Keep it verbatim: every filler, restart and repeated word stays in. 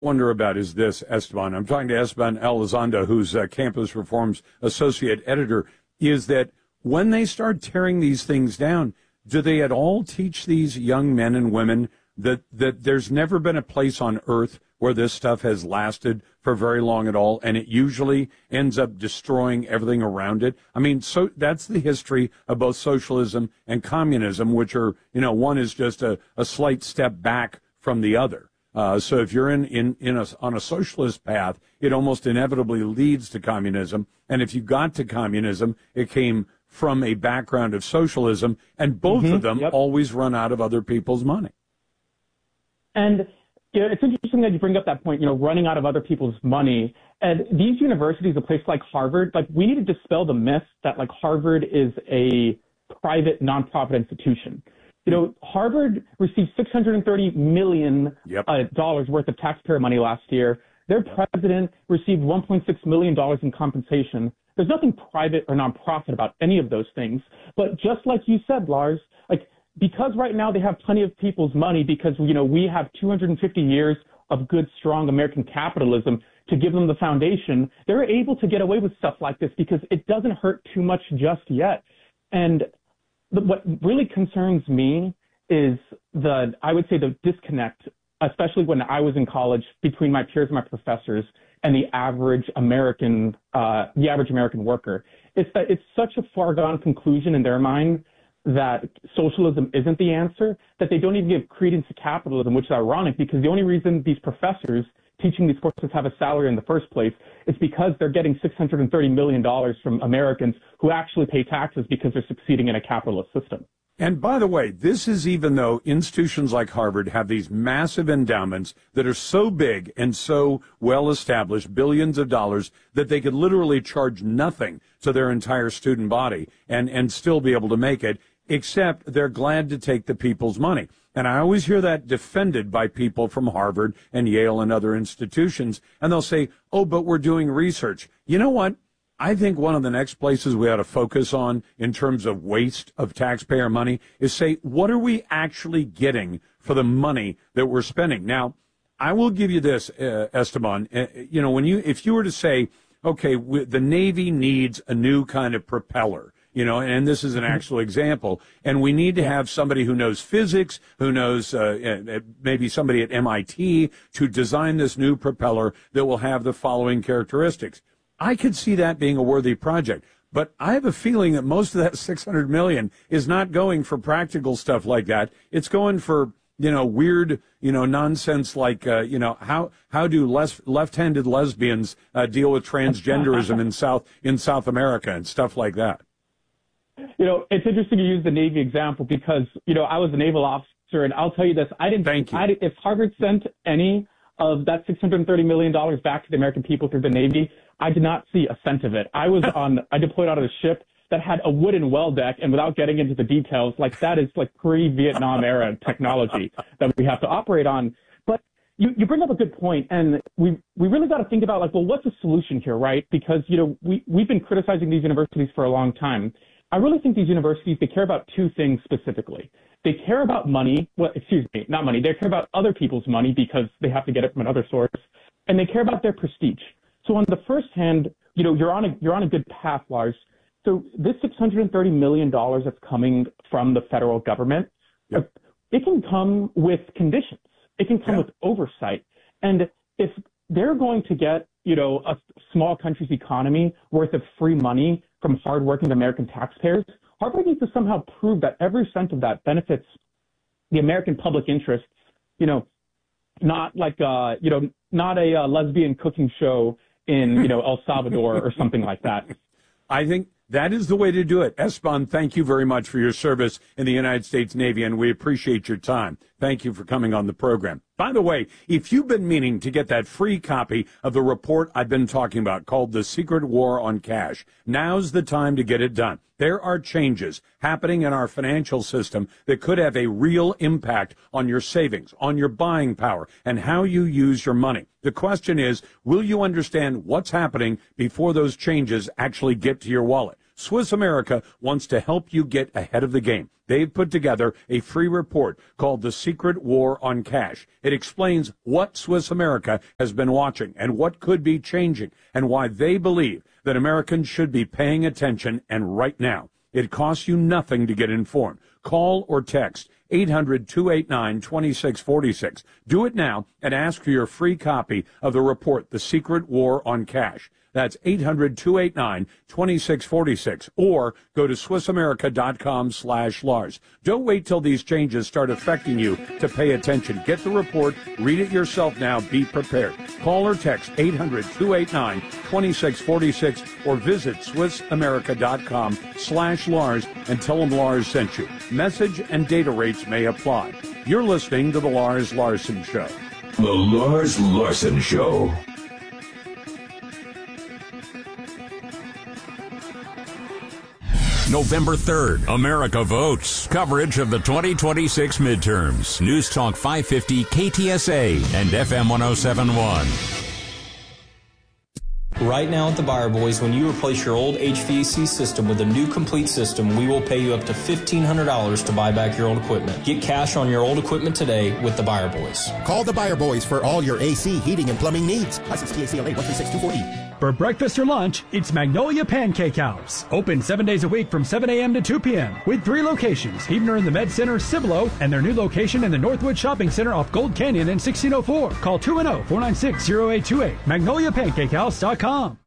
wonder about is this, Esteban. I'm talking to Esteban Elizondo, who's uh, Campus Reform's associate editor, is that when they start tearing these things down, do they at all teach these young men and women that, that there's never been a place on earth where this stuff has lasted for very long at all, and it usually ends up destroying everything around it? I mean, so that's the history of both socialism and communism, which are, you know, one is just a, a slight step back from the other. Uh, so if you're in, in, in a, on a socialist path, it almost inevitably leads to communism. And if you got to communism, it came from a background of socialism, and both mm-hmm, of them yep. always run out of other people's money. And you know, it's interesting that you bring up that point, you know, running out of other people's money. And these universities, a place like Harvard, like we need to dispel the myth that like Harvard is a private nonprofit institution. You know, Harvard received six hundred thirty million yep. uh, dollars worth of taxpayer money last year. Their president received one point six million dollars in compensation. There's nothing private or nonprofit about any of those things. But just like you said, Lars, like because right now they have plenty of people's money because, you know, we have two hundred fifty years of good, strong American capitalism to give them the foundation, they're able to get away with stuff like this because it doesn't hurt too much just yet. And what really concerns me is the, I would say the disconnect, especially when I was in college, between my peers and my professors and the average American, uh, the average American worker. It's that it's such a far gone conclusion in their mind that socialism isn't the answer, that they don't even give credence to capitalism, which is ironic because the only reason these professors teaching these courses have a salary in the first place is because they're getting six hundred thirty million dollars from Americans who actually pay taxes because they're succeeding in a capitalist system. And by the way, this is even though institutions like Harvard have these massive endowments that are so big and so well established, billions of dollars, that they could literally charge nothing to their entire student body and, and still be able to make it, except they're glad to take the people's money. And I always hear that defended by people from Harvard and Yale and other institutions, and they'll say, oh, but we're doing research. You know what? I think one of the next places we ought to focus on in terms of waste of taxpayer money is say, what are we actually getting for the money that we're spending? Now, I will give you this, uh, Esteban. Uh, you know, when you, if you were to say, okay, w- the Navy needs a new kind of propeller, you know, and this is an actual example, and we need to have somebody who knows physics, who knows uh, maybe somebody at M I T to design this new propeller that will have the following characteristics. I could see that being a worthy project, but I have a feeling that most of that six hundred million dollars is not going for practical stuff like that. It's going for, you know, weird, you know, nonsense like, uh, you know, how how do less left-handed lesbians uh, deal with transgenderism in South in South America and stuff like that. You know, it's interesting to use the Navy example because, you know, I was a naval officer, and I'll tell you this: I didn't. Thank you. I, if Harvard sent any of that six hundred thirty million dollars back to the American people through the Navy, I did not see a cent of it. I was on, I deployed out of a ship that had a wooden well deck, and without getting into the details, like that is like pre-Vietnam era technology that we have to operate on. But you, you bring up a good point, and we we really got to think about like, well, what's the solution here, right? Because, you know, we, we've been criticizing these universities for a long time. I really think these universities, they care about two things specifically. They care about money, well, excuse me, not money. They care about other people's money because they have to get it from another source, and they care about their prestige. So on the first hand, you know, you're on a you're on a good path, Lars. So this six hundred thirty million dollars that's coming from the federal government, yep. it can come with conditions. It can come yeah. with oversight. And if they're going to get, you know, a small country's economy worth of free money from hardworking American taxpayers, Harvard needs to somehow prove that every cent of that benefits the American public interests, you know, not like, uh, you know, not a uh, lesbian cooking show in, you know, El Salvador or something like that. I think that is the way to do it. Esteban, thank you very much for your service in the United States Navy, and we appreciate your time. Thank you for coming on the program. By the way, if you've been meaning to get that free copy of the report I've been talking about called The Secret War on Cash, now's the time to get it done. There are changes happening in our financial system that could have a real impact on your savings, on your buying power, and how you use your money. The question is, will you understand what's happening before those changes actually get to your wallet? Swiss America wants to help you get ahead of the game. They've put together a free report called The Secret War on Cash. It explains what Swiss America has been watching and what could be changing and why they believe that Americans should be paying attention, and right now. It costs you nothing to get informed. Call or text eight hundred, two eight nine, two six four six. Do it now and ask for your free copy of the report, The Secret War on Cash. That's eight hundred, two eight nine, two six four six. Or go to SwissAmerica.com slash Lars. Don't wait till these changes start affecting you to pay attention. Get the report. Read it yourself now. Be prepared. Call or text eight hundred, two eight nine, two six four six or visit SwissAmerica.com slash Lars and tell them Lars sent you. Message and data rates may apply. You're listening to The Lars Larson Show. The Lars Larson Show. November third, America votes. Coverage of the twenty twenty-six midterms. News Talk five fifty K T S A and F M one oh seven point one. Right now at the Buyer Boys, when you replace your old H V A C system with a new complete system, we will pay you up to fifteen hundred dollars to buy back your old equipment. Get cash on your old equipment today with the Buyer Boys. Call the Buyer Boys for all your A C, heating, and plumbing needs. License T A C L A one three six two four E. For breakfast or lunch, it's Magnolia Pancake House. Open seven days a week from seven a.m. to two p.m. with three locations, Heavener in the Med Center, Cibolo, and their new location in the Northwood Shopping Center off Gold Canyon in sixteen oh four. Call two one zero, four nine six, zero eight two eight. magnolia pancake house dot com.